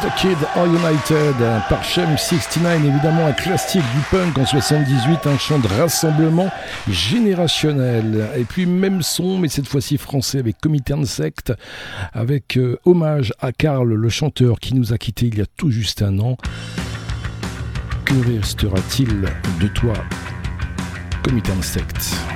Kid Are United par Shem 69, évidemment un classique du punk en 78, un chant de rassemblement générationnel. Et puis même son, mais cette fois-ci français avec Comité Insect, avec hommage à Karl, le chanteur qui nous a quittés il y a tout juste un an. Que restera-t-il de toi, Comité Insect?